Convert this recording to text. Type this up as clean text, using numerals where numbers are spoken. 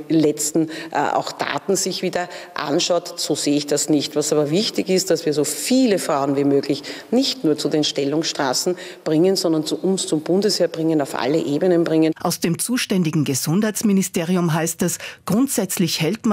letzten auch Daten sich wieder anschaut. So sehe ich das nicht. Was aber wichtig ist, dass wir so viele Frauen wie möglich nicht nur zu den Stellungsstraßen bringen, sondern zu uns zum Bundesheer bringen, auf alle Ebenen bringen. Aus dem zuständigen Gesundheitsministerium heißt es, grundsätzlich hält man